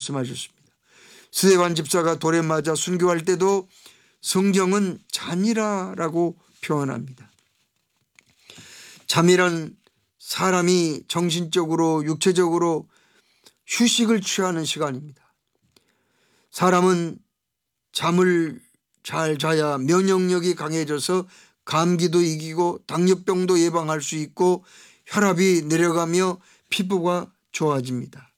말씀하셨습니다. 스데반 집사가 돌에 맞아 순교할 때도 성경은 잠이라라고 표현합니다. 잠이란 사람이 정신적으로 육체적으로 휴식을 취하는 시간입니다. 사람은 잠을 잘 자야 면역력이 강해져서 감기도 이기고 당뇨병도 예방할 수 있고 혈압이 내려가며 피부가 좋아집니다.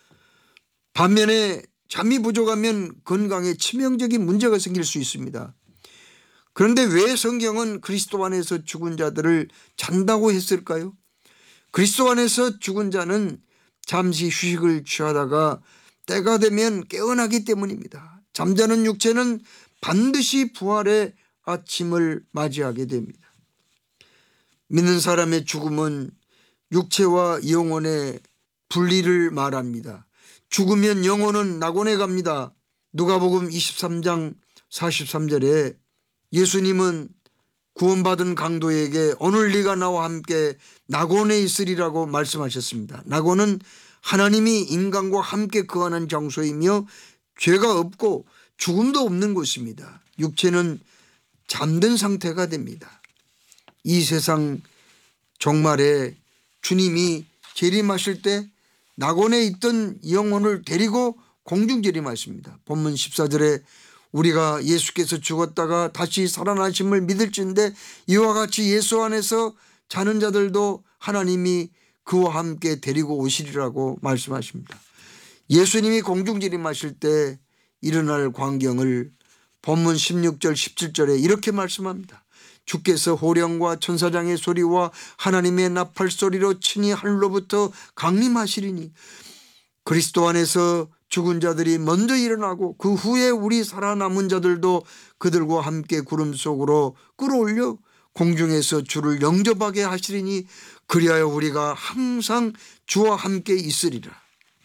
반면에 잠이 부족하면 건강에 치명적인 문제가 생길 수 있습니다. 그런데 왜 성경은 그리스도 안에서 죽은 자들을 잔다고 했을까요? 그리스도 안에서 죽은 자는 잠시 휴식을 취하다가 때가 되면 깨어나기 때문입니다. 잠자는 육체는 반드시 부활의 아침을 맞이하게 됩니다. 믿는 사람의 죽음은 육체와 영혼의 분리를 말합니다. 죽으면 영혼은 낙원에 갑니다. 누가복음 23장 43절에 예수님은 구원받은 강도에게 오늘 네가 나와 함께 낙원에 있으리라고 말씀하셨습니다. 낙원은 하나님이 인간과 함께 거하는 장소이며 죄가 없고 죽음도 없는 곳입니다. 육체는 잠든 상태가 됩니다. 이 세상 종말에 주님이 재림하실 때 낙원에 있던 영혼을 데리고 공중 재림하십니다. 본문 14절에 우리가 예수께서 죽었다가 다시 살아나심을 믿을진데 이와 같이 예수 안에서 자는 자들도 하나님이 그와 함께 데리고 오시리라고 말씀하십니다. 예수님이 공중 재림하실 때 일어날 광경을 본문 16절 17절에 이렇게 말씀합니다. 주께서 호령과 천사장의 소리와 하나님의 나팔 소리로 친히 하늘로부터 강림하시리니 그리스도 안에서 죽은 자들이 먼저 일어나고 그 후에 우리 살아남은 자들도 그들과 함께 구름 속으로 끌어올려 공중에서 주를 영접하게 하시리니 그리하여 우리가 항상 주와 함께 있으리라.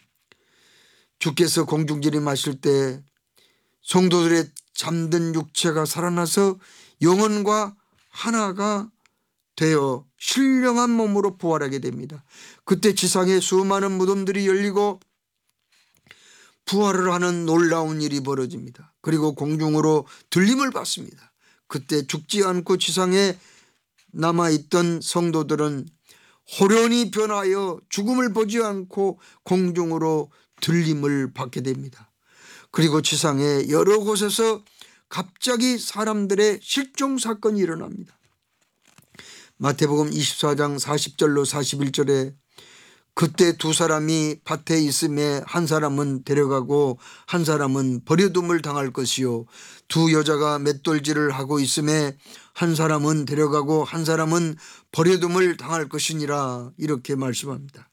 주께서 공중 재림하실 때 성도들의 잠든 육체가 살아나서 영혼과 하나가 되어 신령한 몸으로 부활하게 됩니다. 그때 지상의 수많은 무덤들이 열리고 부활을 하는 놀라운 일이 벌어집니다. 그리고 공중으로 들림을 받습니다. 그때 죽지 않고 지상에 남아있던 성도들은 호련히 변하여 죽음을 보지 않고 공중으로 들림을 받게 됩니다. 그리고 지상의 여러 곳에서 갑자기 사람들의 실종 사건이 일어납니다. 마태복음 24장 40절로 41절에 그때 두 사람이 밭에 있음에 한 사람은 데려가고 한 사람은 버려둠을 당할 것이요 두 여자가 맷돌질을 하고 있음에 한 사람은 데려가고 한 사람은 버려둠을 당할 것이니라 이렇게 말씀합니다.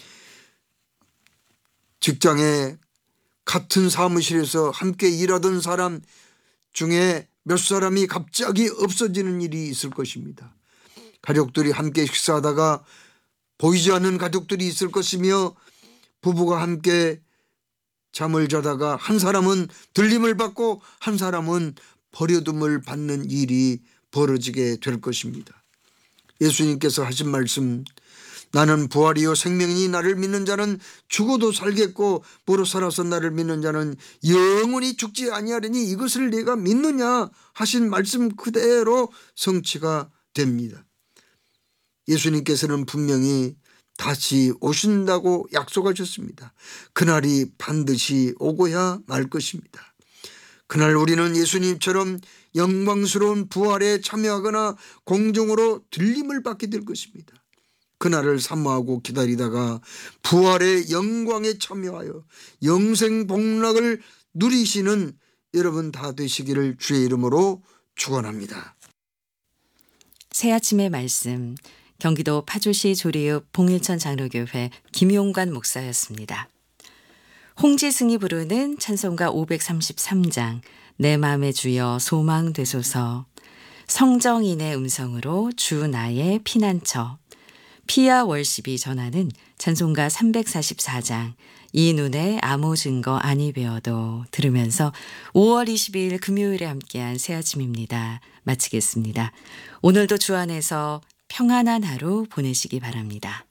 직장에 같은 사무실에서 함께 일하던 사람 중에 몇 사람이 갑자기 없어지는 일이 있을 것입니다. 가족들이 함께 식사하다가 보이지 않는 가족들이 있을 것이며 부부가 함께 잠을 자다가 한 사람은 들림을 받고 한 사람은 버려둠을 받는 일이 벌어지게 될 것입니다. 예수님께서 하신 말씀 나는 부활이요 생명이니 나를 믿는 자는 죽어도 살겠고 무릇 살아서 나를 믿는 자는 영원히 죽지 아니하리니 이것을 네가 믿느냐 하신 말씀 그대로 성취가 됩니다. 예수님께서는 분명히 다시 오신다고 약속하셨습니다. 그날이 반드시 오고야 말 것입니다. 그날 우리는 예수님처럼 영광스러운 부활에 참여하거나 공중으로 들림을 받게 될 것입니다. 그날을 사모하고 기다리다가 부활의 영광에 참여하여 영생 복락을 누리시는 여러분 다 되시기를 주의 이름으로 축원합니다. 새아침의 말씀 경기도 파주시 조리읍 봉일천 장로교회 김용관 목사였습니다. 홍지승이 부르는 찬송가 533장 내 맘의 주여 소망 되소서 성정인의 음성으로 주 나의 피난처 피아 월십이 전하는 찬송가 344장 이 눈에 아무 증거 아니 배어도 들으면서 5월 22일 금요일에 함께한 새아침입니다. 마치겠습니다. 오늘도 주 안에서 평안한 하루 보내시기 바랍니다.